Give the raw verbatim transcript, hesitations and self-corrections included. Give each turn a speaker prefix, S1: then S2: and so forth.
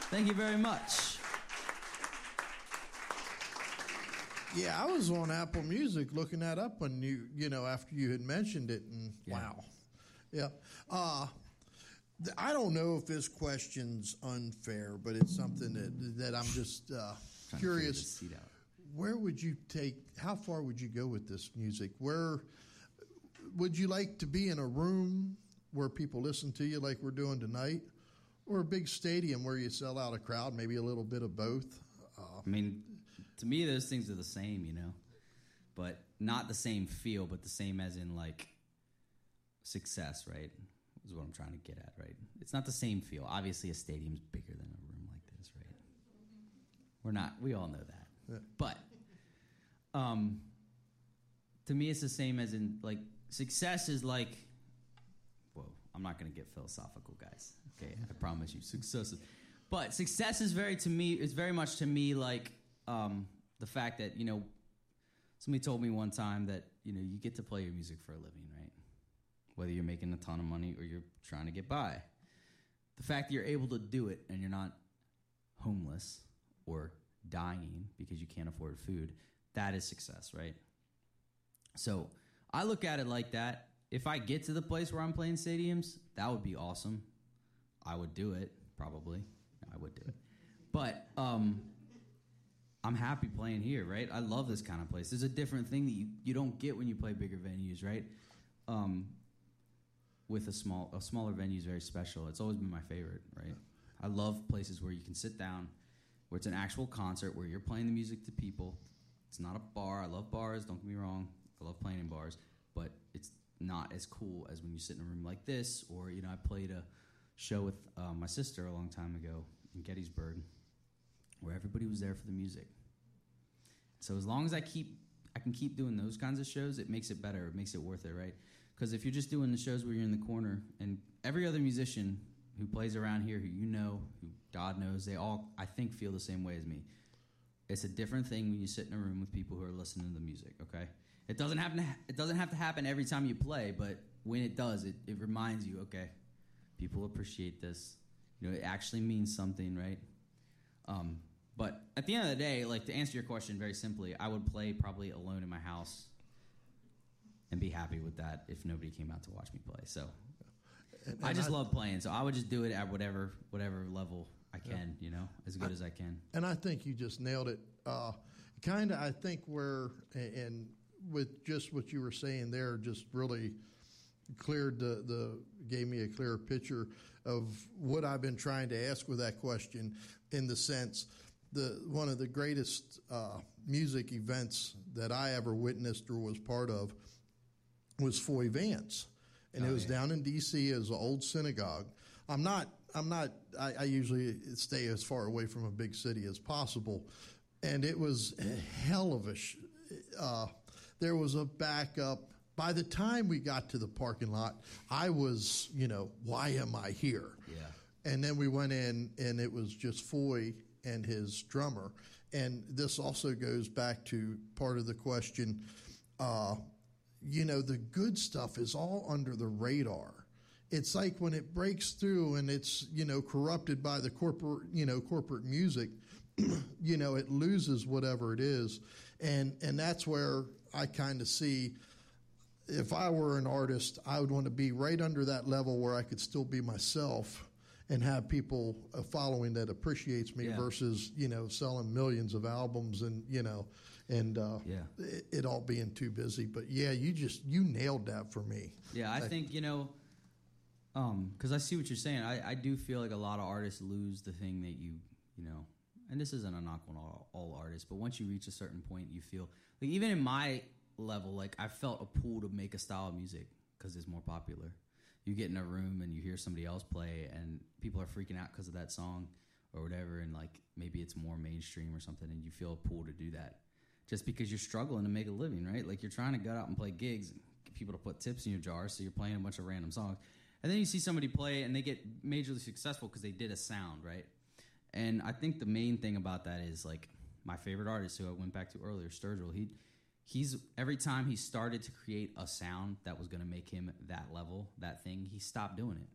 S1: Thank you very much.
S2: Yeah, I was on Apple Music looking that up when you, you know, after you had mentioned it, and
S1: Yeah.
S2: wow. Yeah. Uh, th- I don't know if this question's unfair, but it's something that, that I'm just uh,
S1: Trying to figure
S2: curious.
S1: this seat out.
S2: Where would you take, how far would you go with this music? Where would you like to be in a room where people listen to you like we're doing tonight, or a big stadium where you sell out a crowd, maybe a little bit of both? Uh,
S1: I mean, to me, those things are the same, you know, but not the same feel, but the same as in like success, right? Is what I'm trying to get at, right? It's not the same feel. Obviously, a stadium's bigger than a room like this, right? We're not. We all know that.
S2: Yeah.
S1: But um, to me, it's the same as in like success is like. Whoa, I'm not going to get philosophical, guys. Okay, I promise you, success is. But success is very to me. Is very much to me like um, the fact that you know. Somebody told me one time that you know you get to play your music for a living, right? Whether you're making a ton of money or you're trying to get by. The fact that you're able to do it and you're not homeless or dying because you can't afford food, that is success, right? So I look at it like that. If I get to the place where I'm playing stadiums, that would be awesome. I would do it, probably. I would do it. But um, I'm happy playing here, right? I love this kind of place. There's a different thing that you, you don't get when you play bigger venues, right? Um, with a small a smaller venue is very special. It's always been my favorite, right? I love places where you can sit down, where it's an actual concert, where you're playing the music to people. It's not a bar. I love bars, don't get me wrong. I love playing in bars, but it's not as cool as when you sit in a room like this, or, you know, I played a show with uh, my sister a long time ago in Gettysburg, where everybody was there for the music. So as long as I keep, I can keep doing those kinds of shows, it makes it better. It makes it worth it, right? Because if you're just doing the shows where you're in the corner, and every other musician who plays around here, who you know, who God knows, they all, I think, feel the same way as me. It's a different thing when you sit in a room with people who are listening to the music, okay? It doesn't happen. To ha- it doesn't have to happen every time you play, but when it does, it, it reminds you, okay, people appreciate this. You know, it actually means something, right? Um, but at the end of the day, like, to answer your question very simply, I would play probably alone in my house and be happy with that if nobody came out to watch me play. So
S2: and, and
S1: I just
S2: I,
S1: love playing, so I would just do it at whatever whatever level I can, yeah. you know, as good I, as I can.
S2: And I think you just nailed it. Uh, kind of, I think where, and with just what you were saying there, just really cleared the, the gave me a clearer picture of what I've been trying to ask with that question, in the sense, the one of the greatest uh, music events that I ever witnessed or was part of was Foy Vance. And oh, it was yeah. down in D C as an old synagogue. I'm not, I'm not, I, I usually stay as far away from a big city as possible. And it was a hell of a, sh- uh, there was a backup. By the time we got to the parking lot, I was, you know, why am I here?
S1: Yeah.
S2: And then we went in, and it was just Foy and his drummer. And this also goes back to part of the question, uh, you know, the good stuff is all under the radar. It's like when it breaks through and it's, you know, corrupted by the corporate, you know, corporate music, you know, it loses whatever it is. And and that's where I kind of see, if I were an artist, I would want to be right under that level where I could still be myself and have people, a following that appreciates me, yeah. versus, you know, selling millions of albums and, you know, and uh,
S1: yeah.
S2: it, it all being too busy. But, yeah, you just, you nailed that for me.
S1: Yeah, I, I think, you know, um, because I see what you're saying. I, I do feel like a lot of artists lose the thing that you, you know, and this isn't a knock on all, all artists, but once you reach a certain point, you feel, like, even in my level, like, I felt a pull to make a style of music because it's more popular. You get in a room and you hear somebody else play and people are freaking out because of that song or whatever, and like maybe it's more mainstream or something, and you feel a pull to do that just because you're struggling to make a living, right? Like, you're trying to go out and play gigs and get people to put tips in your jar, so you're playing a bunch of random songs. And then you see somebody play and they get majorly successful because they did a sound, right? And I think the main thing about that is, like, my favorite artist, who I went back to earlier, Sturgill, he He's every time he started to create a sound that was going to make him that level, that thing, he stopped doing it.